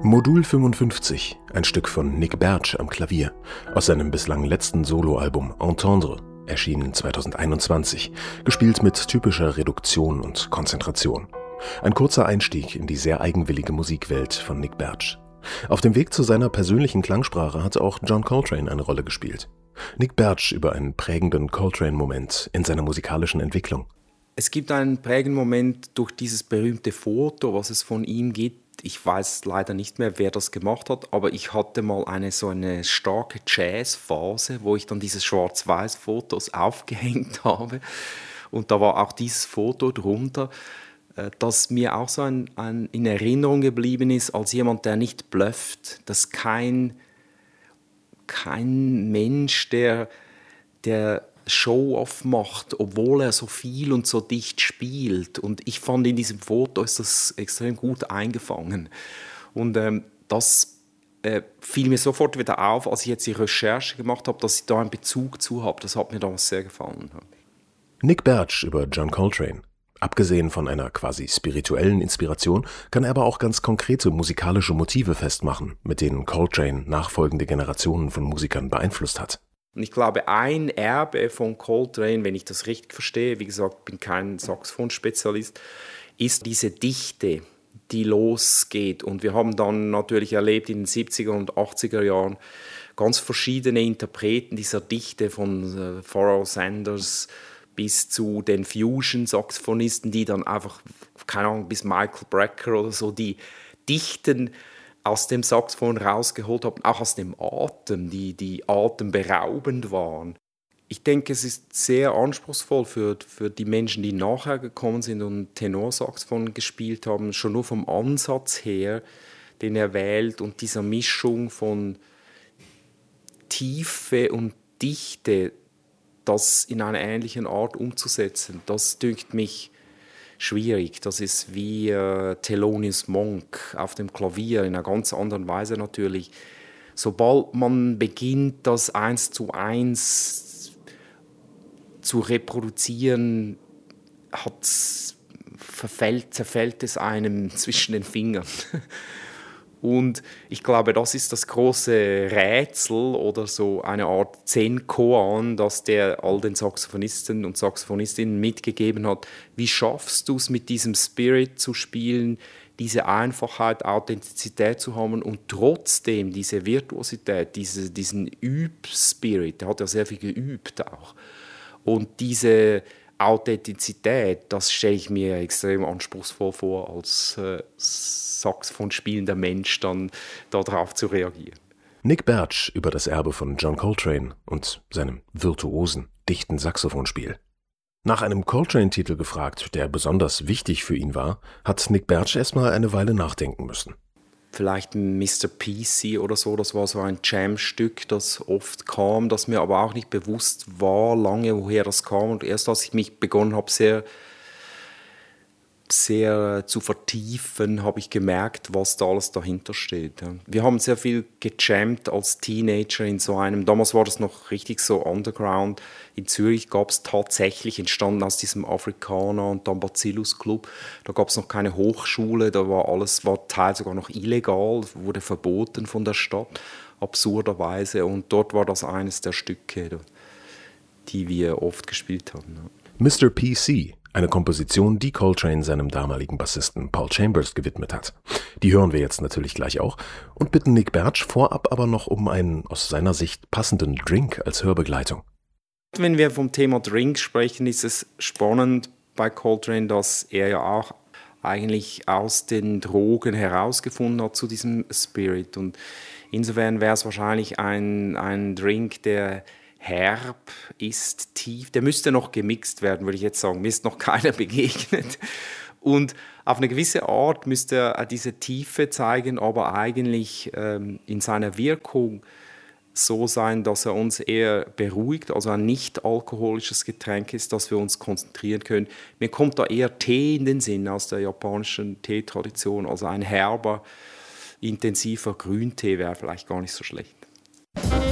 Modul 55, ein Stück von Nick Bertsch am Klavier, aus seinem bislang letzten Soloalbum Entendre, erschienen 2021, gespielt mit typischer Reduktion und Konzentration. Ein kurzer Einstieg in die sehr eigenwillige Musikwelt von Nick Bertsch. Auf dem Weg zu seiner persönlichen Klangsprache hat auch John Coltrane eine Rolle gespielt. Nick Bertsch über einen prägenden Coltrane-Moment in seiner musikalischen Entwicklung. Es gibt einen prägenden Moment durch dieses berühmte Foto, was es von ihm gibt. Ich weiß leider nicht mehr, wer das gemacht hat, aber ich hatte mal eine starke Jazzphase, wo ich dann diese Schwarz-Weiß-Fotos aufgehängt habe. Und da war auch dieses Foto drunter, das mir auch so in Erinnerung geblieben ist, als jemand, der nicht blufft, dass kein Mensch, der Show-off macht, obwohl er so viel und so dicht spielt. Und ich fand, in diesem Foto ist das extrem gut eingefangen. Und das fiel mir sofort wieder auf, als ich jetzt die Recherche gemacht habe, dass ich da einen Bezug zu habe. Das hat mir damals sehr gefallen. Nick Bertsch über John Coltrane. Abgesehen von einer quasi spirituellen Inspiration kann er aber auch ganz konkrete musikalische Motive festmachen, mit denen Coltrane nachfolgende Generationen von Musikern beeinflusst hat. Und ich glaube, ein Erbe von Coltrane, wenn ich das richtig verstehe, wie gesagt, ich bin kein Saxophonspezialist, ist diese Dichte, die losgeht. Und wir haben dann natürlich erlebt in den 70er und 80er Jahren ganz verschiedene Interpreten dieser Dichte, von Pharoah Sanders bis zu den Fusion-Saxophonisten, die dann einfach, keine Ahnung, bis Michael Brecker oder so, die Dichten aus dem Saxophon rausgeholt haben, auch aus dem Atem, die atemberaubend waren. Ich denke, es ist sehr anspruchsvoll für die Menschen, die nachher gekommen sind und Tenorsaxophon gespielt haben, schon nur vom Ansatz her, den er wählt und dieser Mischung von Tiefe und Dichte, das in einer ähnlichen Art umzusetzen. Das dünkt mich schwierig. Das ist wie Thelonious Monk auf dem Klavier, in einer ganz anderen Weise natürlich. Sobald man beginnt, das 1:1 zu reproduzieren, zerfällt es einem zwischen den Fingern. Und ich glaube, das ist das große Rätsel oder so eine Art Zen-Koan, das der all den Saxophonisten und Saxophonistinnen mitgegeben hat. Wie schaffst du es, mit diesem Spirit zu spielen, diese Einfachheit, Authentizität zu haben und trotzdem diese Virtuosität, diesen Üb-Spirit, der hat ja sehr viel geübt auch. Und diese Authentizität, das stelle ich mir extrem anspruchsvoll vor, als Saxophon spielender Mensch dann darauf zu reagieren. Nick Bertsch über das Erbe von John Coltrane und seinem virtuosen, dichten Saxophonspiel. Nach einem Coltrane-Titel gefragt, der besonders wichtig für ihn war, hat Nick Bertsch erstmal eine Weile nachdenken müssen. Vielleicht Mr. PC oder so, das war so ein Jam-Stück, das oft kam, das mir aber auch nicht bewusst war, lange woher das kam. Und erst als ich mich begonnen habe, sehr zu vertiefen, habe ich gemerkt, was da alles dahinter steht. Wir haben sehr viel gejammt als Teenager in so einem, damals war das noch richtig so underground. In Zürich gab es tatsächlich, entstanden aus diesem Afrikaner und dann Bacillus Club, da gab es noch keine Hochschule, da war teils sogar noch illegal, wurde verboten von der Stadt, absurderweise. Und dort war das eines der Stücke, die wir oft gespielt haben. Mr. PC, eine Komposition, die Coltrane seinem damaligen Bassisten Paul Chambers gewidmet hat. Die hören wir jetzt natürlich gleich auch und bitten Nick Bertsch vorab aber noch um einen aus seiner Sicht passenden Drink als Hörbegleitung. Wenn wir vom Thema Drink sprechen, ist es spannend bei Coltrane, dass er ja auch eigentlich aus den Drogen herausgefunden hat zu diesem Spirit. Und insofern wäre es wahrscheinlich ein Drink, der herb ist, tief. Der müsste noch gemixt werden, würde ich jetzt sagen. Mir ist noch keiner begegnet. Und auf eine gewisse Art müsste er diese Tiefe zeigen, aber eigentlich in seiner Wirkung so sein, dass er uns eher beruhigt, also ein nicht alkoholisches Getränk ist, dass wir uns konzentrieren können. Mir kommt da eher Tee in den Sinn aus der japanischen Teetradition, also ein herber, intensiver Grüntee wäre vielleicht gar nicht so schlecht.